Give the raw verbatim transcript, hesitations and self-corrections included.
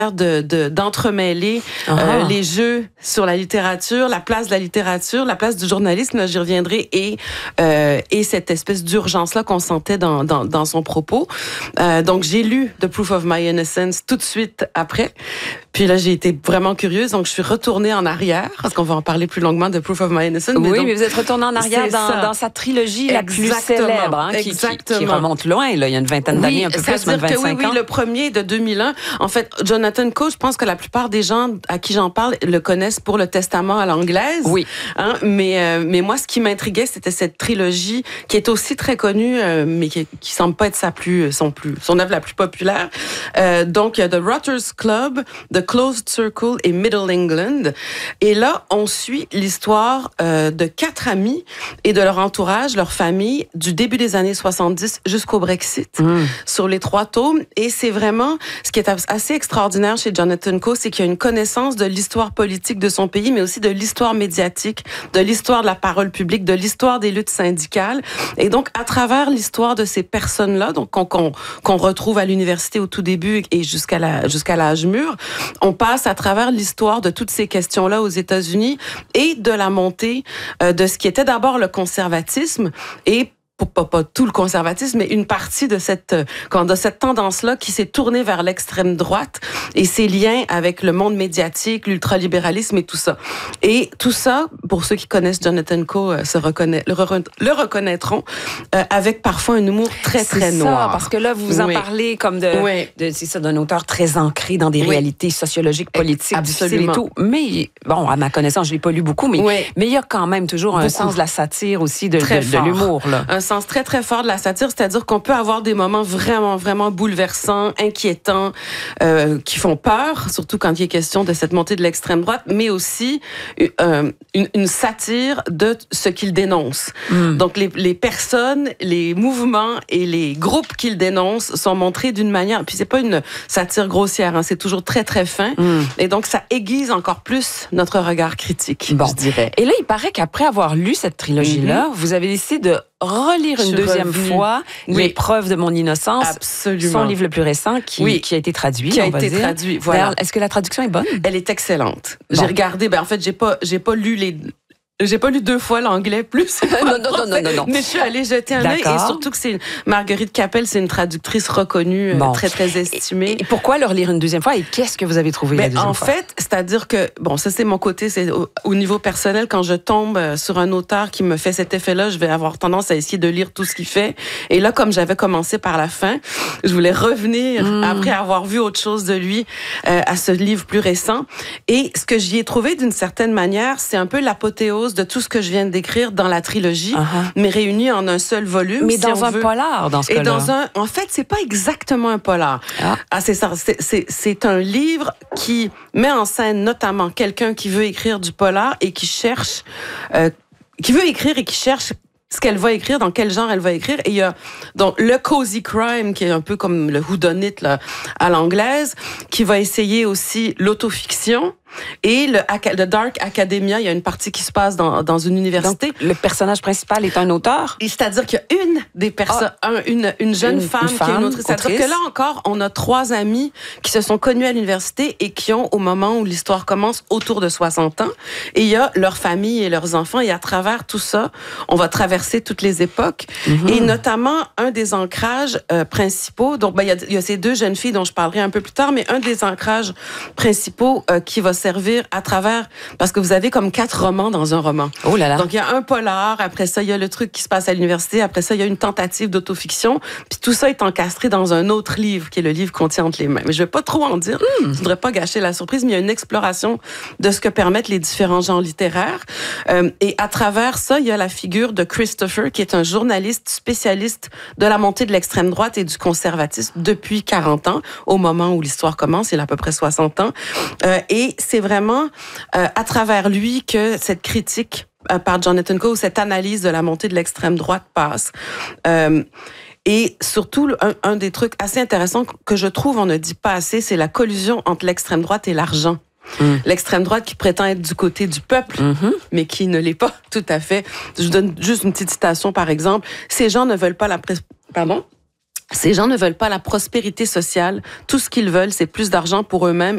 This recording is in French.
de, de, d'entremêler uh-huh. euh, les jeux sur la littérature, la place de la littérature, la place du journalisme, là, j'y reviendrai, et, euh, et cette espèce d'urgence-là qu'on sentait dans, dans, dans son propos. Euh, donc, j'ai lu The Proof of My Innocence tout de suite après. Puis là, j'ai été vraiment curieuse, donc je suis retournée en arrière, parce qu'on va en parler plus longuement de Proof of My Innocence. Oui, mais, donc, mais vous êtes retournée en arrière dans, dans sa trilogie la plus célèbre, hein, qui, qui, qui remonte loin, là, il y a une vingtaine oui, d'années, un peu plus, même vingt-cinq que, oui, ans. Oui, le premier de deux mille un. En fait, Jonathan Coe, je pense que la plupart des gens à qui j'en parle le connaissent pour Le Testament à l'anglaise. Oui. Hein, mais, euh, mais moi, ce qui m'intriguait, c'était cette trilogie qui est aussi très connue, euh, mais qui, qui semble pas être sa plus, son plus, son œuvre la plus populaire. Euh, donc, il y a The Rotters Club, The Closed Circle et Middle England. Et là, on suit l'histoire euh, de quatre amis et de leur entourage, leur famille, du début des années soixante-dix jusqu'au Brexit, mmh. sur les trois tomes. Et c'est vraiment, ce qui est assez extraordinaire chez Jonathan Coe, c'est qu'il y a une connaissance de l'histoire politique de son pays, mais aussi de l'histoire médiatique, de l'histoire de la parole publique, de l'histoire des luttes syndicales. Et donc, à travers l'histoire de ces personnes-là, donc qu'on, qu'on, qu'on retrouve à l'université au tout début et jusqu'à la, jusqu'à l'âge mûr, on passe à travers l'histoire de toutes ces questions-là aux États-Unis et de la montée euh, de ce qui était d'abord le conservatisme et Pas, pas tout le conservatisme, mais une partie de cette, de cette tendance-là qui s'est tournée vers l'extrême droite et ses liens avec le monde médiatique, l'ultralibéralisme et tout ça. Et tout ça, pour ceux qui connaissent Jonathan Coe, se reconnaît, le, le reconnaîtront, euh, avec parfois un humour très, c'est très ça, noir. Parce que là, vous vous en oui. parlez comme de, oui. de c'est ça, d'un auteur très ancré dans des oui. réalités sociologiques, politiques, difficiles et tout. Mais, bon, à ma connaissance, je l'ai pas lu beaucoup, mais, oui. mais il y a quand même toujours beaucoup. Un sens de la satire aussi, de, de, de l'humour, là. Un sens très, très fort de la satire, c'est-à-dire qu'on peut avoir des moments vraiment, vraiment bouleversants, inquiétants, euh, qui font peur, surtout quand il est question de cette montée de l'extrême droite, mais aussi euh, une, une satire de ce qu'il dénonce. Mm. Donc, les, les personnes, les mouvements et les groupes qu'il dénonce sont montrés d'une manière... Puis c'est pas une satire grossière, hein, c'est toujours très, très fin. Mm. Et donc, ça aiguise encore plus notre regard critique, bon. je dirais. Et là, il paraît qu'après avoir lu cette trilogie-là, mm-hmm. vous avez décidé de relire une deuxième revenue. fois oui. L'épreuve de mon innocence. Absolument. Son livre le plus récent qui, oui. qui a été traduit. Qui a on été va dire. traduit, voilà. Est-ce que la traduction est bonne? Elle est excellente. Bon. J'ai regardé, ben en fait, j'ai pas, j'ai pas lu les... J'ai pas lu deux fois l'anglais plus. non, non, non, non, non, non. Mais je suis allée jeter un œil et surtout que c'est Marguerite Capel, c'est une traducteur reconnue, bon. très, très estimée. Et, et pourquoi le relire une deuxième fois et qu'est-ce que vous avez trouvé ben, la deuxième en fois? En fait, c'est-à-dire que, bon, ça c'est mon côté, c'est au, au niveau personnel, quand je tombe sur un auteur qui me fait cet effet-là, je vais avoir tendance à essayer de lire tout ce qu'il fait. Et là, comme j'avais commencé par la fin, je voulais revenir mmh. après avoir vu autre chose de lui euh, à ce livre plus récent. Et ce que j'y ai trouvé d'une certaine manière, c'est un peu l'apothéose de tout ce que je viens de décrire dans la trilogie, uh-huh. mais réunie en un seul volume. Mais si dans on un veut. polar, dans ce cas-là. Et dans un, en fait, c'est pas exactement un polar. Ah. Ah, c'est ça. C'est, c'est, c'est un livre qui met en scène notamment quelqu'un qui veut écrire du polar et qui cherche, euh, qui veut écrire et qui cherche ce qu'elle va écrire, dans quel genre elle va écrire. Et il y a donc le cozy crime, qui est un peu comme le whodunit là, à l'anglaise, qui va essayer aussi l'autofiction. Et le, le Dark Academia, il y a une partie qui se passe dans, dans une université. Donc, le personnage principal est un auteur? Et c'est-à-dire qu'il y a une des personnes, ah, un, une, une jeune une, femme, une femme qui est une autrice. C'est-à-dire que là encore, on a trois amis qui se sont connus à l'université et qui ont, au moment où l'histoire commence, autour de soixante ans. Et il y a leur famille et leurs enfants. Et à travers tout ça, on va traverser toutes les époques. Mm-hmm. Et notamment, un des ancrages euh, principaux, donc ben, il, y a, il y a ces deux jeunes filles dont je parlerai un peu plus tard, mais un des ancrages principaux euh, qui va servir à travers, parce que vous avez comme quatre romans dans un roman. Oh là là. Donc, il y a un polar, après ça, il y a le truc qui se passe à l'université, après ça, il y a une tentative d'autofiction, puis tout ça est encastré dans un autre livre, qui est le livre qu'on tient entre les mains. Mais je vais pas trop en dire, mm. je voudrais pas gâcher la surprise, mais il y a une exploration de ce que permettent les différents genres littéraires. Euh, et à travers ça, il y a la figure de Christopher, qui est un journaliste spécialiste de la montée de l'extrême droite et du conservatisme depuis quarante ans, au moment où l'histoire commence, il a à peu près soixante ans. Euh, et c'est vraiment euh, à travers lui que cette critique euh, par Jonathan Coe, cette analyse de la montée de l'extrême droite passe. Euh, et surtout, un, un des trucs assez intéressants que je trouve on ne dit pas assez, c'est la collusion entre l'extrême droite et l'argent. Mmh. L'extrême droite qui prétend être du côté du peuple, mmh. mais qui ne l'est pas tout à fait. Je donne juste une petite citation, par exemple. Ces gens ne veulent pas la... Pres- Pardon? Ces gens ne veulent pas la prospérité sociale. Tout ce qu'ils veulent, c'est plus d'argent pour eux-mêmes